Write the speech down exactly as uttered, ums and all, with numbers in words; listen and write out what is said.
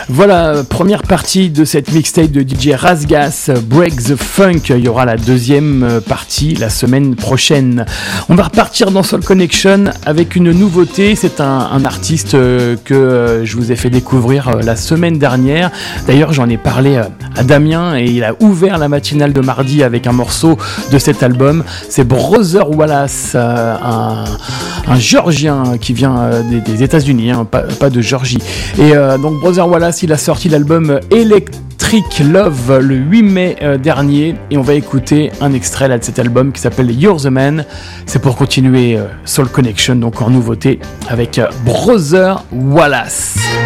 Voilà, première partie de cette mixtape de D J Rasgas, Break the Funk. Il y aura la deuxième partie la semaine prochaine. On va repartir dans Soul Connection avec une nouveauté. C'est un, un artiste que je vous ai fait découvrir la semaine dernière. D'ailleurs, j'en ai parlé à Damien et il a ouvert la matinale de mardi avec un morceau de cet album. C'est Brother Wallace, un, un Géorgien qui vient des, des États-Unis, hein, pas, pas de Géorgie. Et euh, donc Brother Wallace, il a sorti l'album Electric Love le huit mai euh, dernier et on va écouter un extrait là de cet album qui s'appelle You're the Man. C'est pour continuer euh, Soul Connection, donc en nouveauté avec euh, Brother Wallace.